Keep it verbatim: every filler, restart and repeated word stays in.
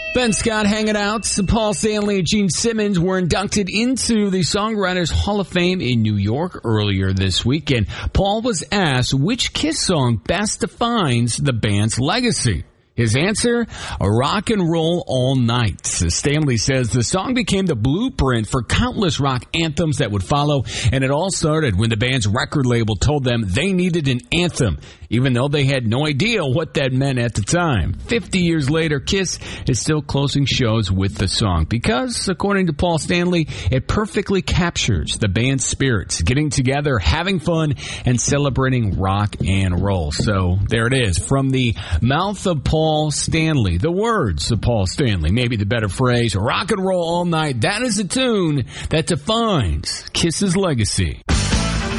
Ben Scott hanging out. Paul Stanley and Gene Simmons were inducted into the Songwriters Hall of Fame in New York earlier this weekend. Paul was asked which Kiss song best defines the band's legacy. His answer, a rock and roll all night. Stanley says the song became the blueprint for countless rock anthems that would follow, and it all started when the band's record label told them they needed an anthem, even though they had no idea what that meant at the time. Fifty years later, Kiss is still closing shows with the song because, according to Paul Stanley, it perfectly captures the band's spirits, getting together, having fun, and celebrating rock and roll. So there it is, from the mouth of Paul Stanley, the words of Paul Stanley, maybe the better phrase, rock and roll all night. That is a tune that defines Kiss's legacy.